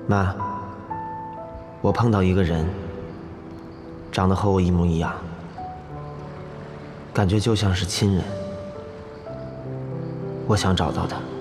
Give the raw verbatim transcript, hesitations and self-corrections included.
妈，我碰到一个人，长得和我一模一样，感觉就像是亲人。我想找到他。